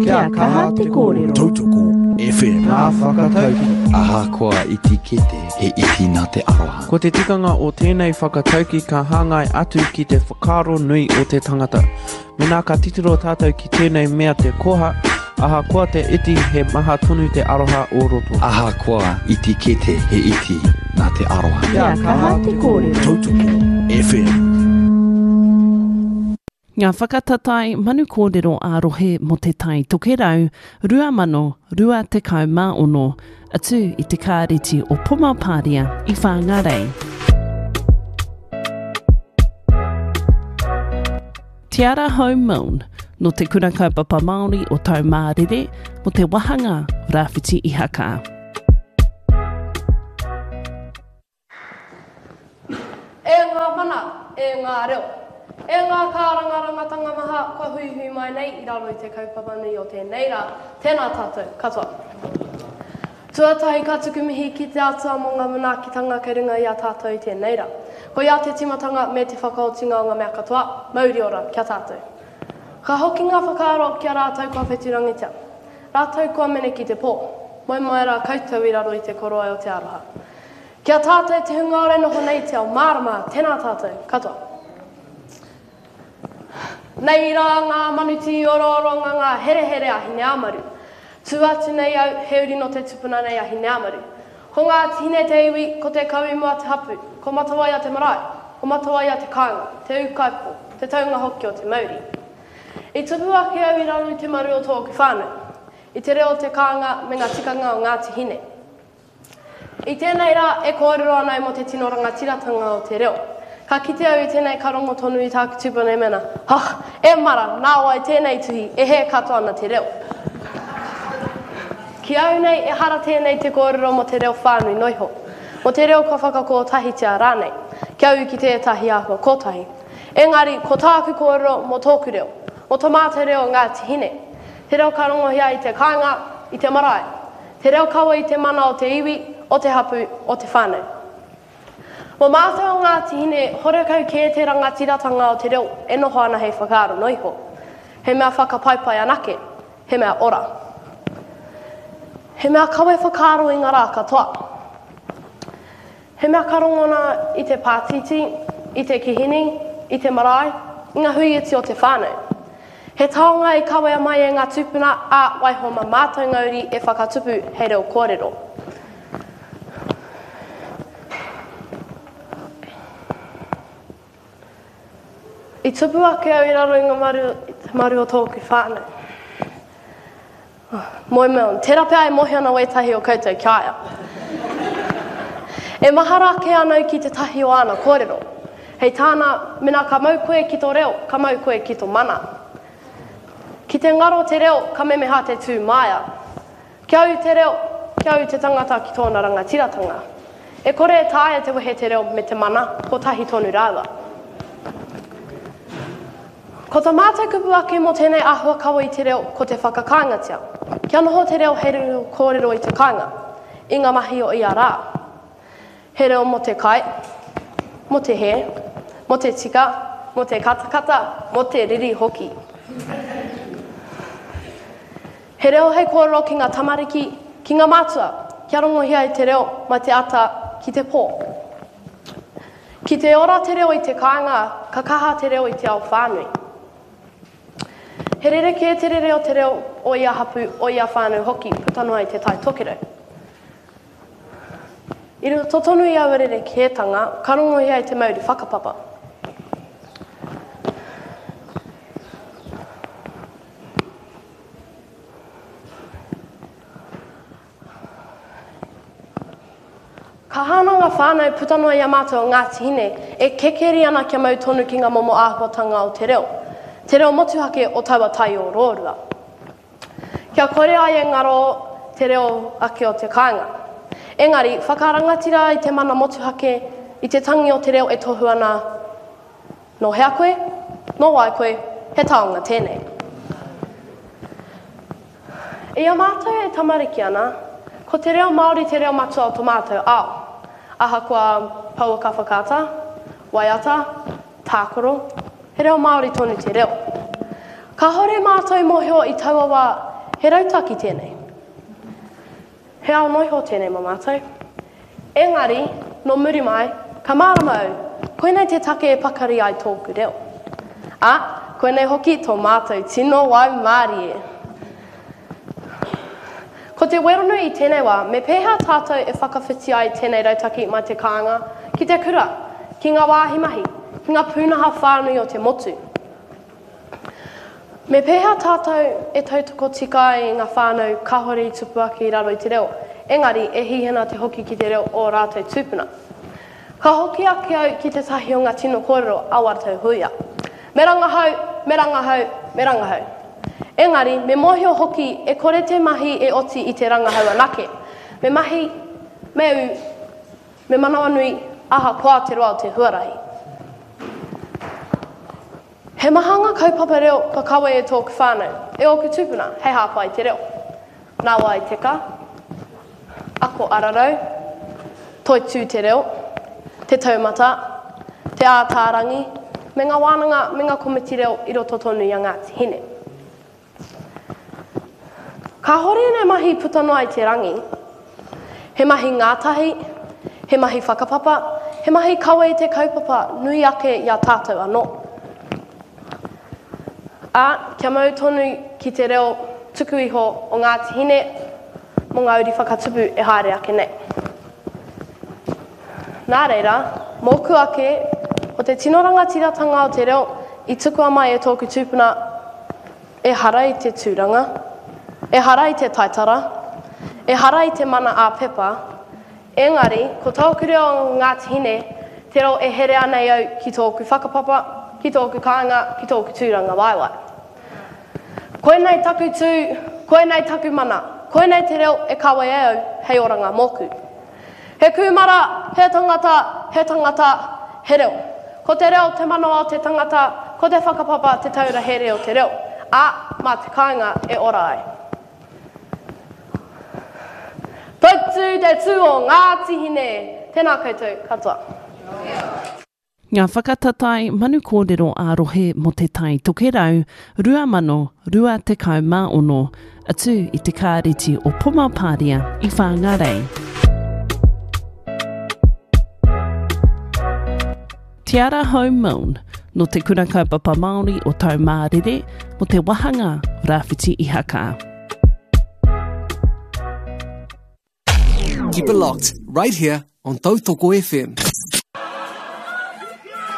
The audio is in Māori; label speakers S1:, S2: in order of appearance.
S1: Ia kaha te kōrero.
S2: Tautoko FM.
S3: Ngā whakatauki.
S4: Aha koa iti kete he iti nā te aroha.
S5: Ko te tikanga o tēnei whakatauki ka hāngai atu ki te whakaro nui o te tangata. Mena ka titiro tātou ki tēnei mea te koha, aha koa te iti he maha tonu te aroha o roto.
S4: Aha koa iti kete he iti nā te aroha.
S1: Ia kaha te kōrero.
S2: Tautoko FM.
S6: Ngā whakatatai manu kōrero ārohe mo te tai tokerau, rua mano, rua tekau mā ono, atu i te kāreti o Pumapāria i Whangarei. Te ara home moon, no te kura kaupapa Māori o tau mārere, mo te wahanga rāwhiti i haka.
S7: E ngā mana, e ngā reo. E ngā kārangarangatanga maha kua hui mai nei I raro I te kaupapa nui o tēnei rā. Tēnā tātou, katoa. Tuatahi ka tuku mihi ki te atua mo ngā manaakitanga kei runga I a tātou I tēnei rā. Ko ia te timatanga me te whakaotinga o ngā mea katoa, mauri ora kia tātou. Ka hoki ngā whakaaro kia rātou kua wheturangitia. Rātou kua mene ki te pō. Moe rā koutou I raro I te koroa o te aroha. Kia tātou te hunga ore noho nei te ao mārama, tēnā tātou, katoa. Nei rā ngā manuti ororonga ngā here ahine amaru. Tuatu nei au he uri no te tupuna nei ahine amaru. Ko ngā tine te iwi ko te kaui mua te hapu, ko matawai a te marae, ko matawai a te kāinga, te ukaipo, te taunga hoki o te mauri. I tupu ake au I raro I te maru o tōku whānau. I te reo te kāinga me ngā tikanga o Ngāti Hine. I tēnei rā e kōrero anau mo te tinoranga tiratanga o te reo. Ka kite au I tēnei karongo tonu I tāku tupuna e mena. E mara, nā wai tēnei tuhi, e he katoa ana te reo. Ki au nei e hara tēnei te kōrero mo te reo whānui noiho. Mo te reo ka whakako tahitia rānei. Ki au ki tētahi āhua kotahi. Engari, ko tāku kōrero mo tōku reo. Mo tomāte reo Ngāti Hine. Te reo karongo hia I te kāinga, I te marae. Te reo kawa I te mana o te iwi, o te hapu, o te whānau. Mo mātou o Ngāti Hine, horekau kē te rangatiratanga o te reo, e noho ana hei whakaaro noiho. He mea whakapaipai anake, he mea ora. He mea kawe whakaaro I ngā rā katoa. He mea karongona I te pātiti, I te kihini, I te marae, I ngā huiiti o te whānau. He taonga I kawe mai e ngā tupuna a waihoma mātou ngauri e whakatupu hei reo kōrero. I tupu ake au I raro I ngā maru o tōku whānau. Moe meon, tērā pēr e mohi ana wetahi o koutou kia aia. E mahara ake anau ki te tahi o ana kōrero. Hei tāna, mina ka mau koe ki tō reo, ka mau koe ki tō mana. Ki te ngaro te reo, ka memeha te tū maia. Kia au te reo, kia au te tangata ki tōna rangatiratanga. E kore e tāia te wehe te reo me te mana, ko tahi tonu rāua. Ko tā mātou kupu ake mo tēnei āhua kawa I te reo ko te whakakāngatia. Kia noho te reo he reo kōrero I te kāinga, I ngā mahi o ia rā. He reo mo te kai, mo te he, mo te tika, mo te katakata, mo te riri hoki. He reo hei kōrero ki ngā tamariki, ki ngā mātua, kia rongohia I te reo mai te ata ki te pō. Ki te ora te reo I te kāinga, ka kaha te reo I te ao whānui. He rereke te rere o te reo o ia hapu o ia whānau hoki putanua I te tai tokerau. I reo totonu I au rereke he tanga, ka rongo ia I te mauri whakapapa. Ka hānanga whānau putanua ia mātou o Ngāti Hine e kekeri ana kia mau tonu ki ngā momo āhuatanga o te reo. Te reo motuhake o taua tai o rōrua. Kia kore ai e ngaro te reo ake o te kāinga. Engari, whakarangatira I te mana motuhake I te tangi o te reo e tohu ana no hea koe, no wai koe, he taonga tēnei. Ia mātou e tamariki ana, ko te reo Māori te reo matua o tō mātou ao. Aha kua paua ka whakata, waiata, tākoro, he reo Māori tonu te reo. Ka hore mātou mohio I tauawa He rautaki tēnei. He ao noiho tēnei mā mātou. Engari, no muri mai, ka mārama au, koenei te take e pakari ai tōku reo. Koenei hoki tō mātou, tino wai Māori e. Ko te weronu I tēnei wā, me pēhea tātou e whakawhiti ai tēnei rautaki mai te kāinga, ki te kura, ki ngā wāhimahi, ki ngā pūnaha whānui o te motu. Me pēhea tātou e tautoko tika I ngā whānau kahori tupuaki I raro I te reo, engari e hihina te hoki ki te reo o rātou tūpuna. Ka hoki ake au ki te tahi o ngā tino kōrero awartau huia. Me rangahau, me rangahau, me rangahau. Engari, me mohio hoki e kore te mahi e oti I te rangahau anake. Me mahi, me u, me manawa nui, aha koa te roa o te huarahi. He mahanga kaupapa reo ka kawe e tōku whānau, e oku tūpuna, hei hāpai te reo. Nā wai te ka, ako ararau, toi tū te reo, te taumata, te ātārangi, me ngā wānanga, me ngā komiti reo I roto tonu I a Ngāti Hine. Ka hore nei mahi putanoa I te rangi, he mahi ngātahi, he mahi whakapapa, he mahi kawe I te kaupapa nui ake I a tātou anō. Kia mau tonu ki te reo tuku iho o Ngāti Hine, mo ngā uri whakatupu e haere ake nei. Nā reira, mōku ake, o te tinoranga tiratanga o te reo, I tuku amai e tōku tūpuna, e hara I te tūranga, e hara I te taitara, e hara I te mana a pepa, engari, ko tōku reo o Ngāti Hine, te reo e here anei au ki tōku whakapapa, ki tōku kāinga, ki tōku tūranga waiwai. Koenei taku tū, koenei taku mana, koenei te reo e kawe au, hei oranga moku. He kumara, he tangata, he reo. Ko te reo te manoa o te tangata, ko te whakapapa te taura he reo te reo. Mā te kāinga e ora ai. Tautu te tū o Ngāti Hine, tēnā koutou, katoa.
S6: Ngā whakatatai manu kōrero ārohe mo te tai tokerau, rua mano, rua te kau mā ono, atu I te kāreti o Pumapāria I Whāngarei. Te ara Home Moon, no te kura kaupapa Māori o tau mārere, mo te wahanga rāwhiti I haka.
S3: Keep it locked, right here on Tautoko FM.